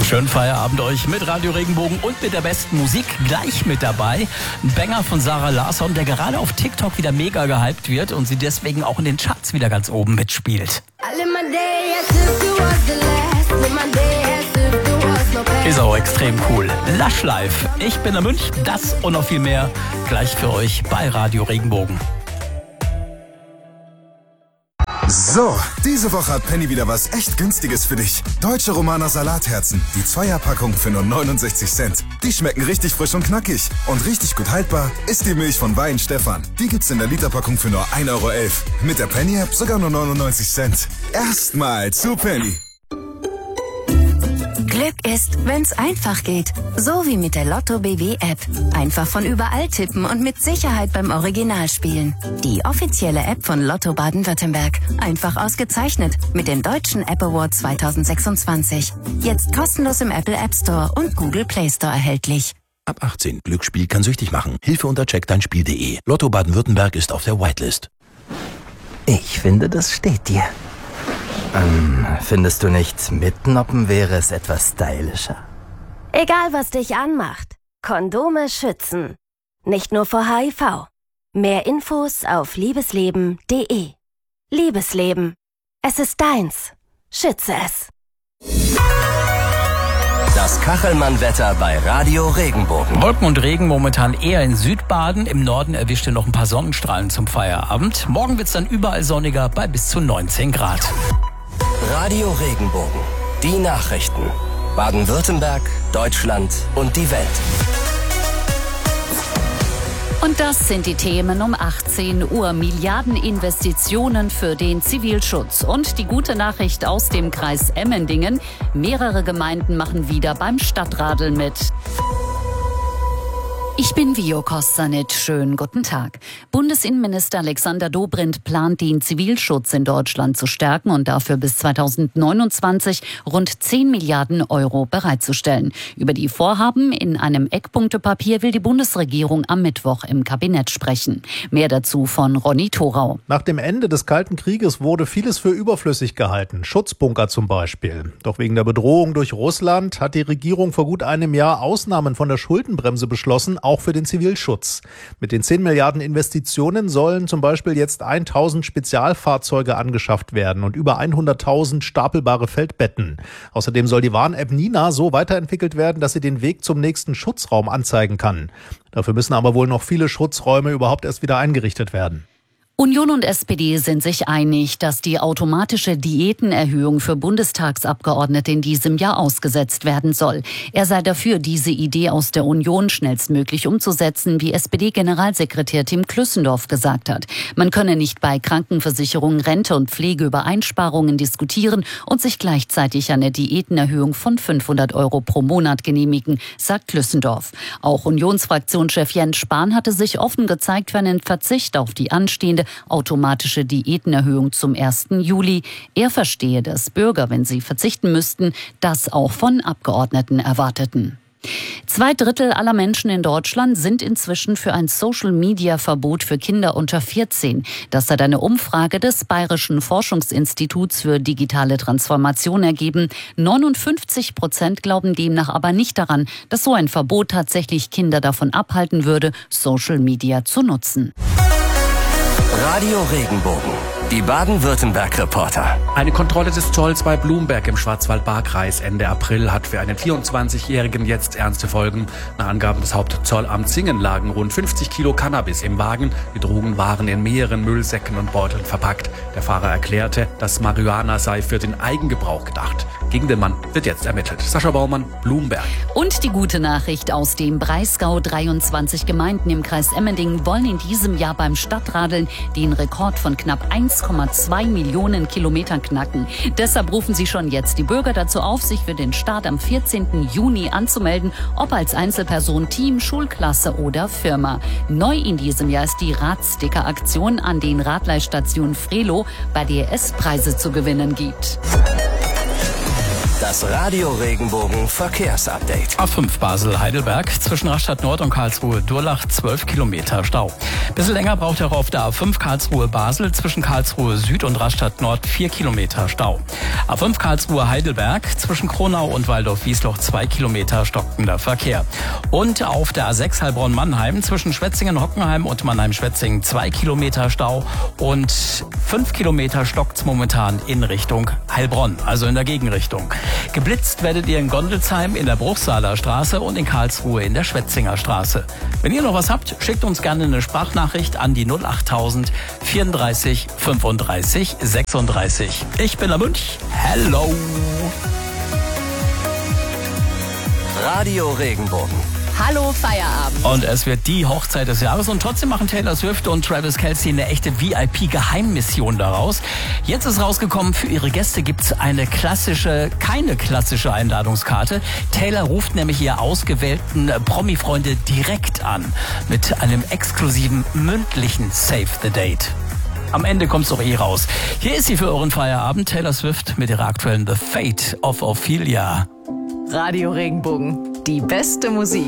Schönen Feierabend euch mit Radio Regenbogen und mit der besten Musik gleich mit dabei. Ein Banger von Sarah Larsson, der gerade auf TikTok wieder mega gehypt wird und sie deswegen auch in den Charts wieder ganz oben mitspielt. Ist auch extrem cool. Lush Life. Ich bin der Münch. Das und noch viel mehr gleich für euch bei Radio Regenbogen. So, diese Woche hat Penny wieder was echt Günstiges für dich. Deutsche Romaner Salatherzen. Die 2er-Packung für nur 69 Cent. Die schmecken richtig frisch und knackig. Und richtig gut haltbar ist die Milch von Wein Stefan. Die gibt's in der Literpackung für nur 1,11 Euro. Mit der Penny-App sogar nur 99 Cent. Erstmal zu Penny. Glück ist, wenn's einfach geht. So wie mit der Lotto BW App. Einfach von überall tippen und mit Sicherheit beim Original spielen. Die offizielle App von Lotto Baden-Württemberg. Einfach ausgezeichnet mit dem Deutschen App Award 2026. Jetzt kostenlos im Apple App Store und Google Play Store erhältlich. Ab 18. Glücksspiel kann süchtig machen. Hilfe unter checkdeinspiel.de. Lotto Baden-Württemberg ist auf der Whitelist. Ich finde, das steht dir. Findest du nicht, mitnoppen wäre es etwas stylischer? Egal, was dich anmacht. Kondome schützen. Nicht nur vor HIV. Mehr Infos auf liebesleben.de. Liebesleben. Es ist deins. Schütze es. Das Kachelmann-Wetter bei Radio Regenbogen. Wolken und Regen momentan eher in Südbaden. Im Norden erwischt ihr noch ein paar Sonnenstrahlen zum Feierabend. Morgen wird's dann überall sonniger bei bis zu 19 Grad. Radio Regenbogen. Die Nachrichten. Baden-Württemberg, Deutschland und die Welt. Und das sind die Themen um 18 Uhr. Milliardeninvestitionen für den Zivilschutz. Und die gute Nachricht aus dem Kreis Emmendingen. Mehrere Gemeinden machen wieder beim Stadtradeln mit. Ich bin Vio Kostanit. Schönen guten Tag. Bundesinnenminister Alexander Dobrindt plant, den Zivilschutz in Deutschland zu stärken und dafür bis 2029 rund 10 Milliarden Euro bereitzustellen. Über die Vorhaben in einem Eckpunktepapier will die Bundesregierung am Mittwoch im Kabinett sprechen. Mehr dazu von Ronny Thorau. Nach dem Ende des Kalten Krieges wurde vieles für überflüssig gehalten. Schutzbunker zum Beispiel. Doch wegen der Bedrohung durch Russland hat die Regierung vor gut einem Jahr Ausnahmen von der Schuldenbremse beschlossen, auch für den Zivilschutz. Mit den 10 Milliarden Investitionen sollen zum Beispiel jetzt 1000 Spezialfahrzeuge angeschafft werden und über 100.000 stapelbare Feldbetten. Außerdem soll die Warn-App Nina so weiterentwickelt werden, dass sie den Weg zum nächsten Schutzraum anzeigen kann. Dafür müssen aber wohl noch viele Schutzräume überhaupt erst wieder eingerichtet werden. Union und SPD sind sich einig, dass die automatische Diätenerhöhung für Bundestagsabgeordnete in diesem Jahr ausgesetzt werden soll. Er sei dafür, diese Idee aus der Union schnellstmöglich umzusetzen, wie SPD-Generalsekretär Tim Klüssendorf gesagt hat. Man könne nicht bei Krankenversicherung, Rente und Pflege über Einsparungen diskutieren und sich gleichzeitig eine Diätenerhöhung von 500 Euro pro Monat genehmigen, sagt Klüssendorf. Auch Unionsfraktionschef Jens Spahn hatte sich offen gezeigt für einen Verzicht auf die anstehende automatische Diätenerhöhung zum 1. Juli. Er verstehe, dass Bürger, wenn sie verzichten müssten, das auch von Abgeordneten erwarteten. 2/3 aller Menschen in Deutschland sind inzwischen für ein Social-Media-Verbot für Kinder unter 14. Das hat eine Umfrage des Bayerischen Forschungsinstituts für digitale Transformation ergeben. 59% glauben demnach aber nicht daran, dass so ein Verbot tatsächlich Kinder davon abhalten würde, Social-Media zu nutzen. Radio Regenbogen. Die Baden-Württemberg-Reporter. Eine Kontrolle des Zolls bei Blumberg im Schwarzwald-Baar-Kreis Ende April hat für einen 24-Jährigen jetzt ernste Folgen. Nach Angaben des Hauptzollamts Singen lagen rund 50 Kilo Cannabis im Wagen. Die Drogen waren in mehreren Müllsäcken und Beuteln verpackt. Der Fahrer erklärte, dass Marihuana sei für den Eigengebrauch gedacht. Gegen den Mann wird jetzt ermittelt. Sascha Baumann, Blumberg. Und die gute Nachricht aus dem Breisgau. 23 Gemeinden im Kreis Emmendingen wollen in diesem Jahr beim Stadtradeln den Rekord von knapp 1,2 Millionen Kilometern knacken. Deshalb rufen sie schon jetzt die Bürger dazu auf, sich für den Start am 14. Juni anzumelden, ob als Einzelperson, Team, Schulklasse oder Firma. Neu in diesem Jahr ist die Radsticker-Aktion an den Radleihstationen Frelo, bei der es Preise zu gewinnen gibt. Das Radio Regenbogen Verkehrsupdate. A5 Basel-Heidelberg zwischen Rastatt Nord und Karlsruhe-Durlach 12 Kilometer Stau. Bisschen länger braucht ihr auch auf der A5 Karlsruhe-Basel zwischen Karlsruhe Süd und Rastatt Nord 4 Kilometer Stau. A5 Karlsruhe-Heidelberg zwischen Kronau und Waldorf-Wiesloch 2 Kilometer stockender Verkehr. Und auf der A6 Heilbronn-Mannheim zwischen Schwetzingen-Hockenheim und Mannheim-Schwetzingen 2 Kilometer Stau und 5 Kilometer stockt's momentan in Richtung Heilbronn, also in der Gegenrichtung. Geblitzt werdet ihr in Gondelsheim in der Bruchsaler Straße und in Karlsruhe in der Schwetzinger Straße. Wenn ihr noch was habt, schickt uns gerne eine Sprachnachricht an die 08000 34 35 36. Ich bin der Münch. Hello! Radio Regenbogen. Hallo Feierabend. Und es wird die Hochzeit des Jahres und trotzdem machen Taylor Swift und Travis Kelce eine echte VIP-Geheimmission daraus. Jetzt ist rausgekommen, für ihre Gäste gibt's keine klassische Einladungskarte. Taylor ruft nämlich ihr ausgewählten Promi-Freunde direkt an mit einem exklusiven mündlichen Save the Date. Am Ende kommt's doch raus. Hier ist sie für euren Feierabend, Taylor Swift mit ihrer aktuellen The Fate of Ophelia. Radio Regenbogen, die beste Musik.